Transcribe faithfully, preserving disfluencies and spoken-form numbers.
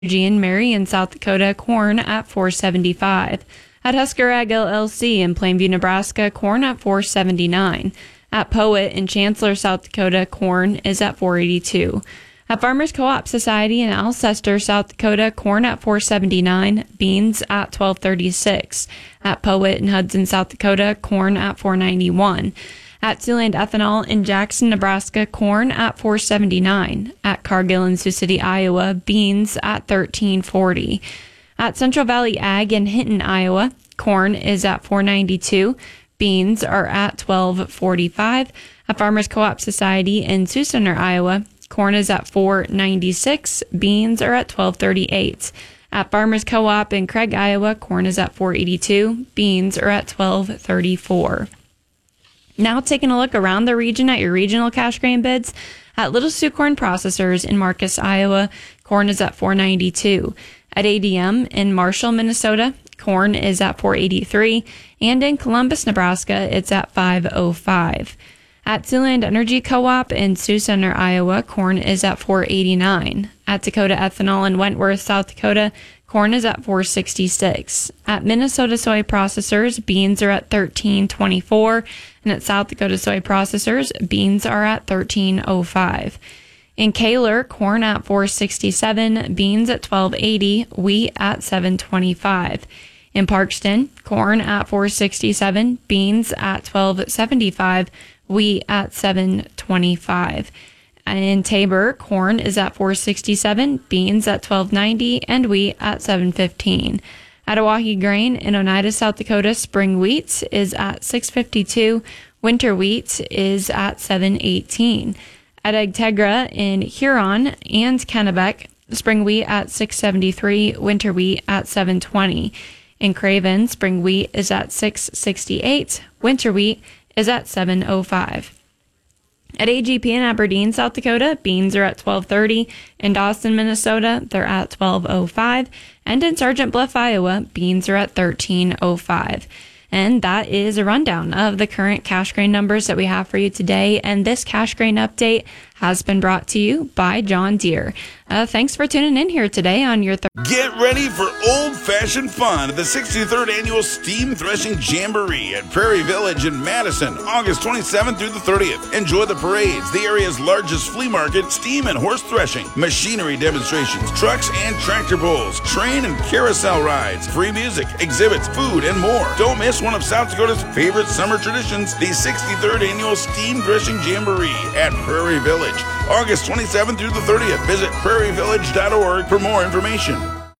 in Marion, South Dakota, corn at four seventy-five. At Husker Ag L L C in Plainview, Nebraska, corn at four seventy-nine. At Poet in Chancellor, South Dakota, corn is at four eighty-two. At Farmers Co-op Society in Alcester, South Dakota, corn at four seventy-nine, beans at twelve thirty-six. At Poet in Hudson, South Dakota, corn at four ninety-one. At Siouxland Ethanol in Jackson, Nebraska, corn at four seventy-nine. At Cargill in Sioux City, Iowa, beans at thirteen forty. At Central Valley Ag in Hinton, Iowa, corn is at four ninety-two. Beans are at twelve forty-five. At Farmers Co-op Society in Sioux Center, Iowa, corn is at four ninety-six. Beans are at twelve thirty-eight. At Farmers Co-op in Craig, Iowa, corn is at four eighty-two. Beans are at twelve thirty-four. Now taking a look around the region at your regional cash grain bids. At Little Sioux Corn Processors in Marcus, Iowa, corn is at four ninety-two. At A D M in Marshall, Minnesota, corn is at four eighty-three. And in Columbus, Nebraska, it's at five oh five. At Siouxland Energy Co-op in Sioux Center, Iowa, corn is at four eighty-nine. At Dakota Ethanol in Wentworth, South Dakota, corn is at four sixty-six. At Minnesota Soy Processors, beans are at thirteen twenty-four. And at South Dakota Soy Processors, beans are at thirteen oh five. In Kaler, corn at four sixty-seven, beans at twelve eighty, wheat at seven twenty-five. In Parkston, corn at four sixty-seven, beans at twelve seventy-five, wheat at seven twenty-five. In Tabor, corn is at four sixty-seven, beans at twelve ninety, and wheat at seven fifteen. At Oahe Grain in Oneida, South Dakota, spring wheat is at six fifty-two, winter wheat is at seven eighteen. At Agtegra in Huron and Kennebec, spring wheat at six seventy-three, winter wheat at seven twenty. In Craven, spring wheat is at six sixty-eight, winter wheat is at seven oh five. At A G P in Aberdeen, South Dakota, beans are at twelve thirty. In Dawson, Minnesota, they're at twelve oh five. And in Sergeant Bluff, Iowa, beans are at thirteen oh five. And that is a rundown of the current cash grain numbers that we have for you today. And this cash grain update has been brought to you by John Deere. Uh, thanks for tuning in here today on your... Th- Get ready for old-fashioned fun at the sixty-third Annual Steam Threshing Jamboree at Prairie Village in Madison, August twenty-seventh through the thirtieth. Enjoy the parades, the area's largest flea market, steam and horse threshing, machinery demonstrations, trucks and tractor pulls, train and carousel rides, free music, exhibits, food, and more. Don't miss one of South Dakota's favorite summer traditions, the sixty-third Annual Steam Threshing Jamboree at Prairie Village, August twenty-seventh through the thirtieth. Visit prairie village dot org for more information.